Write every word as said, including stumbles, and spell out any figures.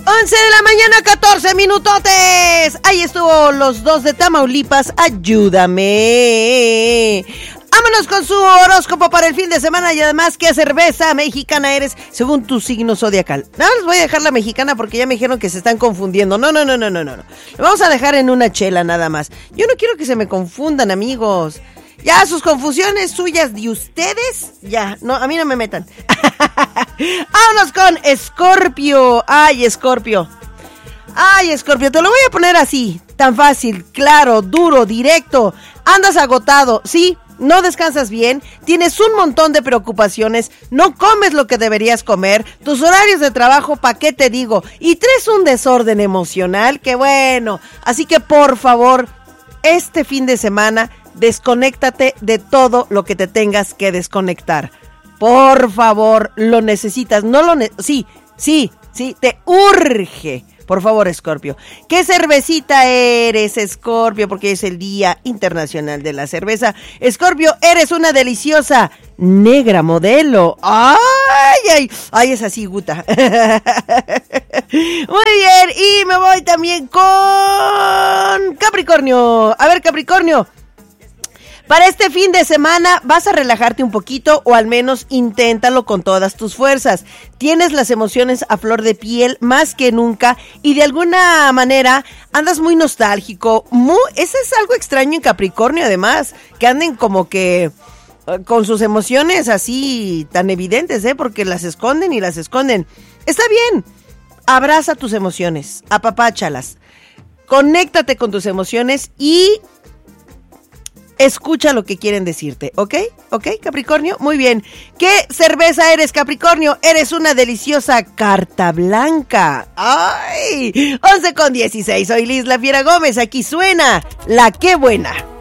once de la mañana, catorce minutotes. Ahí estuvo los dos de Tamaulipas, ayúdame. Vámonos con su horóscopo para el fin de semana y además, ¿qué cerveza mexicana eres según tu signo zodiacal? No, les voy a dejar la mexicana porque ya me dijeron que se están confundiendo. No, no, no, no, no, no. Lo vamos a dejar en una chela nada más. Yo no quiero que se me confundan, amigos. Ya, sus confusiones suyas de ustedes, ya, no, a mí no me metan. Vámonos con Escorpio. Ay, Escorpio. Ay, Escorpio, te lo voy a poner así, tan fácil, claro, duro, directo. Andas agotado, ¿sí? No descansas bien, tienes un montón de preocupaciones, no comes lo que deberías comer, tus horarios de trabajo, ¿pa' qué te digo? Y traes un desorden emocional, que bueno. Así que por favor, este fin de semana, desconéctate de todo lo que te tengas que desconectar. Por favor, lo necesitas, no lo ne- sí, sí, sí, te urge. Por favor, Escorpio. ¿Qué cervecita eres, Escorpio? Porque es el Día Internacional de la Cerveza. Escorpio, eres una deliciosa negra modelo. ¡Ay, ay! ¡Ay, es así, Guta! Muy bien, y me voy también con Capricornio. A ver, Capricornio. Para este fin de semana vas a relajarte un poquito o al menos inténtalo con todas tus fuerzas. Tienes las emociones a flor de piel más que nunca y de alguna manera andas muy nostálgico. Muy, eso es algo extraño en Capricornio además, que anden como que uh, con sus emociones así tan evidentes, ¿eh? Porque las esconden y las esconden. Está bien, abraza tus emociones, apapáchalas, conéctate con tus emociones y escucha lo que quieren decirte, ¿ok? ¿Ok, Capricornio? Muy bien. ¿Qué cerveza eres, Capricornio? Eres una deliciosa carta blanca. ¡Ay! once con dieciséis. Soy Liz La Fiera Gómez. Aquí suena La Qué Buena.